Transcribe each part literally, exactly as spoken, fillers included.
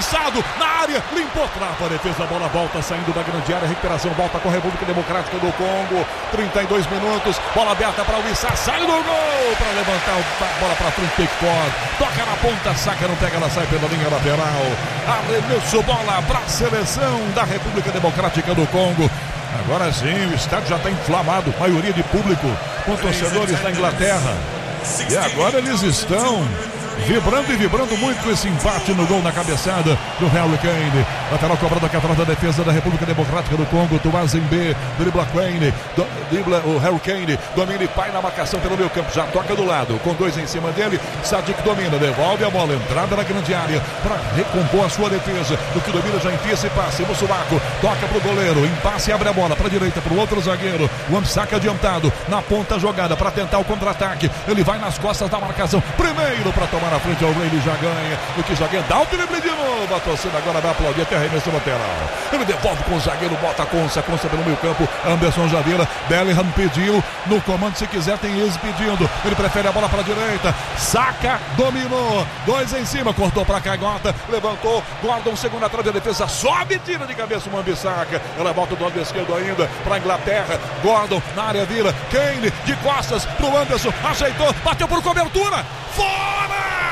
alçado, na área, limpou, trava a defesa, a bola volta, saindo da grande área, recuperação, volta com a República Democrática do Congo, trinta e dois minutos, bola aberta para o Issa, sai do gol, para levantar a bola para frente, Pickford, toca na ponta, saca, não pega, ela sai pela linha lateral, arremesso, bola para a seleção da República Democrática do Congo. Agora sim, o estádio já está inflamado, maioria de público com torcedores da Inglaterra, e agora eles estão vibrando e vibrando muito com esse empate no gol na cabeçada do Harry Kane. Lateral cobrado aqui atrás da defesa da República Democrática do Congo. Tuazembe, dribla Kane, do, dribla o Harry Kane, domina e pai na marcação pelo meio campo, já toca do lado, com dois em cima dele, Sadik domina, devolve a bola, entrada na grande área, para recompor a sua defesa, do que domina já enfia esse passe, Mussubaco, toca pro goleiro, impasse, abre a bola para a direita, pro outro zagueiro, o Ambissaca adiantado, na ponta jogada, para tentar o contra-ataque, ele vai nas costas da marcação, primeiro para tomar na frente ao Rei, ele já ganha, o que já ganha, dá o drible de novo, a torcida agora vai aplaudir até arremesso lateral, ele devolve com o zagueiro, bota a Consa, Consa pelo meio campo, Anderson já vira, Bellingham pediu, no comando se quiser tem Eze pedindo, ele prefere a bola para a direita, Saka dominou, dois em cima, cortou para Caigota, levantou, Gordon segunda atrás da defesa, sobe, tira de cabeça o Ambissaca, ela volta do lado esquerdo ainda, para a Inglaterra, Gordon na área vira, Kane de costas pro Anderson, ajeitou, bateu por cobertura, fora!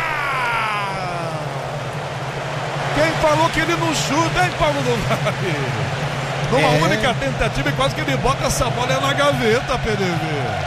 Quem falou que ele não chuta, hein, Paulo do Vale? Numa é. única tentativa e quase que ele bota essa bola na gaveta, P D V.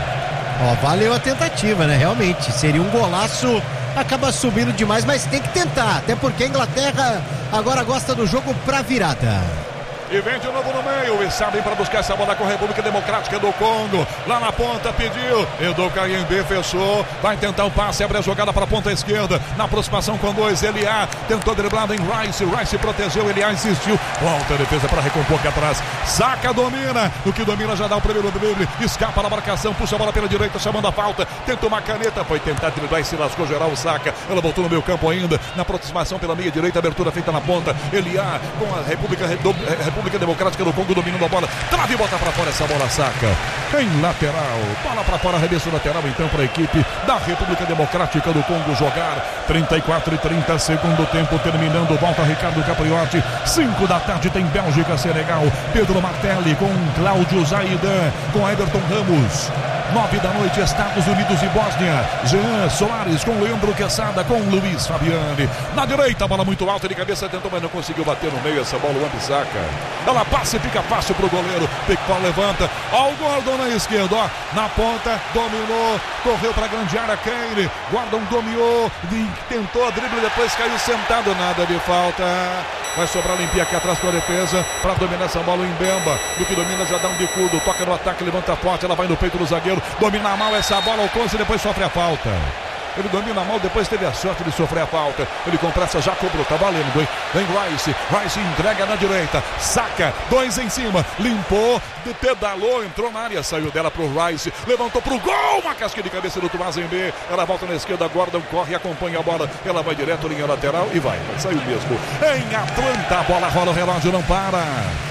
Ó, valeu a tentativa, né? Realmente, seria um golaço, acaba subindo demais, mas tem que tentar, até porque a Inglaterra agora gosta do jogo pra virada. E vem de novo no meio, e sabem para buscar essa bola com a República Democrática do Congo. Lá na ponta pediu, Edu Kayembe fechou, vai tentar o passe, abre a jogada para a ponta esquerda, na aproximação com dois, Eliá tentou driblado em Rice, Rice protegeu, Eliá insistiu, volta a defesa para recompor aqui atrás, Saka domina, o que domina já dá o primeiro drible, escapa na marcação, puxa a bola pela direita, chamando a falta, tenta uma caneta, foi tentar driblar e se lascou geral o Saka, ela voltou no meio campo ainda, na aproximação pela meia direita, abertura feita na ponta, Eliá com a República República República Democrática do Congo dominando a bola, trava e bota para fora essa bola, Saka em lateral, bola para fora, arremesso lateral então para a equipe da República Democrática do Congo jogar, trinta e quatro e trinta, segundo tempo terminando, volta Ricardo Capriotti, cinco da tarde tem Bélgica, Senegal, Pedro Martelli com Cláudio Zaidan, com Everton Ramos, nove da noite, Estados Unidos e Bósnia, Jean Soares com Leandro Quesada, com Luiz Fabiani, na direita, bola muito alta de cabeça, tentou, mas não conseguiu bater no meio essa bola, o Ambissaca. Ela passa e fica fácil pro goleiro, Pickford levanta, ó o Gordon na esquerda, ó, na ponta, dominou, correu pra grande área, Kane, Gordon dominou, tentou a drible, depois caiu sentado, nada de falta, vai sobrar limpinha aqui atrás com a defesa, pra dominar essa bola o Mbemba, do que domina já dá um bicudo, toca no ataque, levanta forte, ela vai no peito do zagueiro, domina mal essa bola, alcança e depois sofre a falta. Ele domina mal, depois teve a sorte de sofrer a falta. Ele com pressa já cobrou, tá valendo, hein? Vem Rice, Rice entrega na direita, Saka, dois em cima, limpou, pedalou, entrou na área, saiu dela pro Rice, levantou pro gol, uma casca de cabeça do Tuazembe, ela volta na esquerda, Gordon corre, acompanha a bola, ela vai direto, linha lateral e vai, saiu mesmo. Em Atlanta, a bola rola, o relógio não para.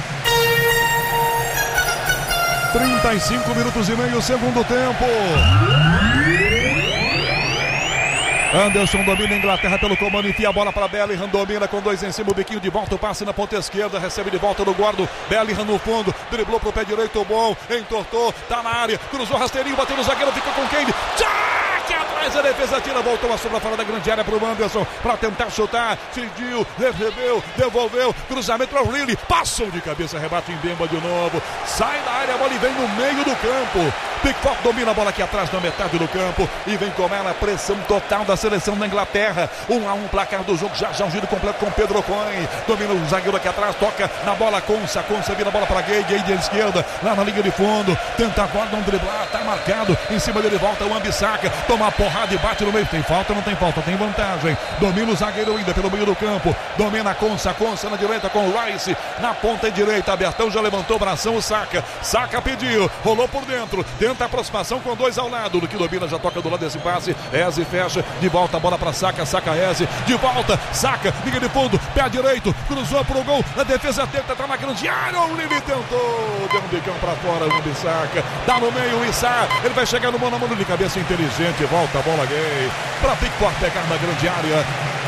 trinta e cinco minutos e meio, segundo tempo. Anderson domina a Inglaterra pelo comando, enfia a bola para Bellingham, domina com dois em cima, o biquinho de volta, o passe na ponta esquerda, recebe de volta do Gordon, Bellingham no fundo, driblou pro pé direito, bom, entortou, tá na área, cruzou rasteirinho, bateu no zagueiro, fica com Kane, tchac, atrás a defesa tira, voltou a sobra fora da grande área pro Anderson, para tentar chutar, decidiu, recebeu, devolveu, cruzamento para o Riley, passou de cabeça, rebate em Mbemba de novo, sai da área, a bola e vem no meio do campo, Pickford domina a bola aqui atrás na metade do campo, e vem com ela a pressão total da seleção da Inglaterra, um a um placar do jogo, já já um giro completo com Pedro Cohen, domina o zagueiro aqui atrás, toca na bola, Consa, Consa vira a bola para Gay, Gay de esquerda, lá na linha de fundo, tenta agora não driblar, tá marcado, em cima dele volta o Ambissaca, toma a porrada e bate no meio, tem falta, não tem falta, tem vantagem, domina o zagueiro ainda pelo meio do campo, domina a Consa, Consa na direita com o Rice, na ponta direita, Bertão já levantou o bração, o Saka, Saka pediu, rolou por dentro, tenta a aproximação com dois ao lado, do que domina, já toca do lado desse passe, Eze fecha, de volta a bola para Saka, Saka Eze, de volta, Saka, liga de fundo, pé direito, cruzou pro gol, a defesa tenta, tá na grande área, o Lime tentou, deu um bicão para fora, o Ambissaca, dá no meio o Issa, ele vai chegar no mano a mano de cabeça inteligente, volta a bola Gay, para Pickford pegar na grande área,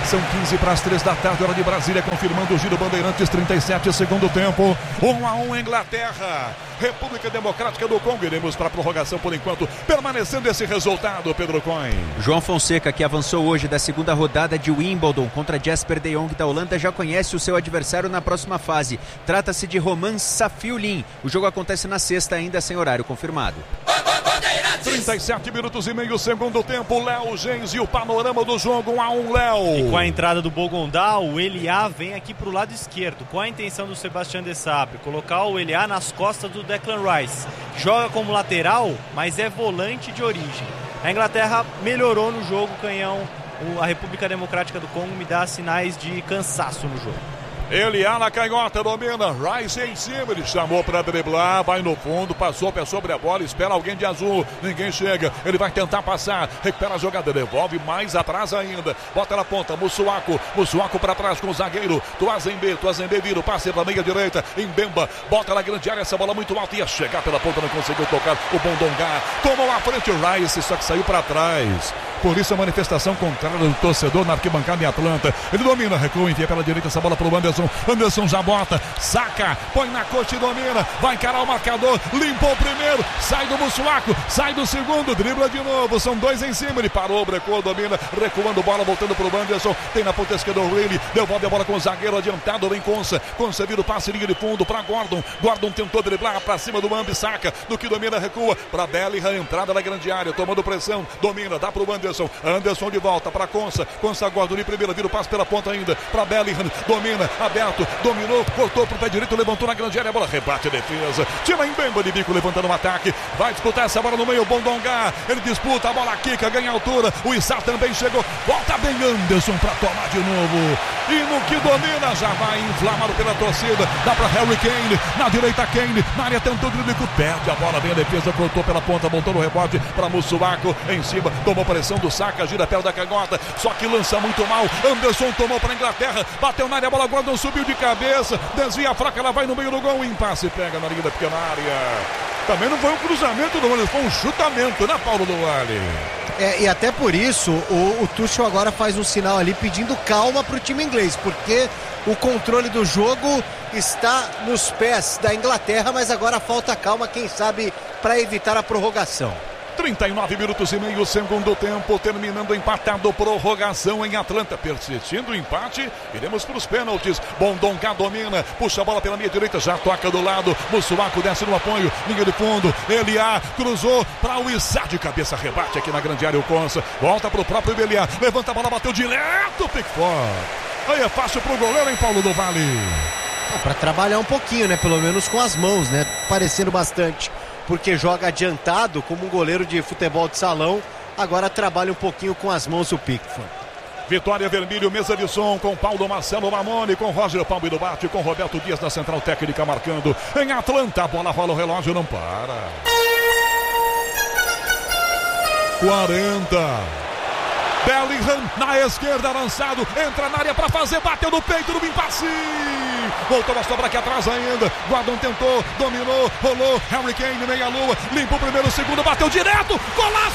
São quinze para as três da tarde, hora de Brasília, confirmando o Giro Bandeirantes, trinta e sete, segundo tempo. um a um Inglaterra, República Democrática do Congo. Iremos para a prorrogação por enquanto, permanecendo esse resultado, Pedro Coin. João Fonseca, que avançou hoje da segunda rodada de Wimbledon contra Jesper de Jong da Holanda, já conhece o seu adversário na próxima fase. Trata-se de Roman Safiullin. O jogo acontece na sexta, ainda sem horário confirmado. trinta e sete minutos e meio, segundo tempo. Léo Gens e o panorama do jogo, um a um, Léo. E com a entrada do Bogondá, o Eliá vem aqui para o lado esquerdo. Qual a intenção do Sebastián de Sabre? Colocar o Eliá nas costas do Declan Rice. Joga como lateral, mas é volante de origem. A Inglaterra melhorou no jogo, Canhão. A República Democrática do Congo me dá sinais de cansaço no jogo. Eliá na canhota, domina, Rice em cima, ele chamou para driblar, vai no fundo, passou o pé sobre a bola, espera alguém de azul, ninguém chega, ele vai tentar passar, recupera a jogada, devolve mais atrás ainda, bota na ponta, Mussuaku, Mussuaku para trás com o zagueiro, Tuazembe, Tuazembe vira o passe para a meia direita, Mbemba, bota na grande área, essa bola muito alta, ia chegar pela ponta, não conseguiu tocar, o Bondongá, tomou a frente o Rice, só que saiu para trás. Por isso a manifestação contrária do torcedor na arquibancada em Atlanta. Ele domina, recua, envia pela direita essa bola para o Anderson. Anderson já bota, saca, põe na coxa e domina. Vai encarar o marcador, limpou o primeiro, sai do Mussuaku, sai do segundo, dribla de novo. São dois em cima, ele parou, brecou, domina, recuando bola, voltando para o Anderson. Tem na ponta esquerda o Riley, devolve a bola com o zagueiro adiantado, vem Consa. Consa vira o passe, linha de fundo para Gordon. Gordon tentou driblar para cima do Mambi, saca, do que domina, recua para Bellingham, entrada na grande área, tomando pressão, domina, dá para o Anderson. Anderson de volta para Consa, Consa Gordon de primeira, vira o passe pela ponta ainda, para Bellingham, domina, aberto, dominou, cortou pro pé direito, levantou na grande área, a bola rebate a defesa, tira Mbemba de bico, levantando o ataque, vai disputar essa bola no meio, Bondongá, ele disputa, a bola quica, ganha altura, o Issa também chegou, volta bem Anderson para tomar de novo, e no que domina, já vai inflamado pela torcida, dá para Harry Kane, na direita Kane, na área tentou o drible, perde a bola, vem a defesa, cortou pela ponta, voltou no rebote para Mussuaku, em cima, tomou pressão do saca, gira perto da canhota, só que lança muito mal, Anderson tomou para a Inglaterra, bateu na área, a bola Gordon subiu de cabeça, desvia a fraca, ela vai no meio do gol, impasse, pega na linha da pequena área. Também não foi um cruzamento do Anderson, foi um chutamento, né, Paulo do Vale? É, e até por isso o, o Tuchel agora faz um sinal ali pedindo calma para o time inglês, porque o controle do jogo está nos pés da Inglaterra, mas agora falta calma, quem sabe, para evitar a prorrogação. trinta e nove minutos e meio, segundo tempo, terminando empatado, prorrogação em Atlanta, persistindo o empate, iremos para os pênaltis. Bondongá domina, puxa a bola pela meia direita, já toca do lado, Mussuaku desce no apoio, linha de fundo, Eliá cruzou para o Issa de cabeça, rebate aqui na grande área, o Consa, volta para o próprio Eliá, levanta a bola, bateu direto, Pickford. Aí é fácil para o goleiro, hein, Paulo do Vale? É, para trabalhar um pouquinho, né, pelo menos com as mãos, né, parecendo bastante. Porque joga adiantado como um goleiro de futebol de salão, agora trabalha um pouquinho com as mãos o Pickford. Vitória Vermelho, mesa de som com Paulo Marcelo Mamone, com Roger Palme do Bate, com Roberto Dias na central técnica marcando. Em Atlanta, a bola rola, o relógio não para. quarenta. Bellingham na esquerda, lançado, entra na área para fazer, bateu no peito do impasse. Voltou a sobra aqui atrás ainda. Gordon tentou, dominou, rolou. Harry Kane, meia lua, limpou o primeiro, segundo, bateu direto. Golaço!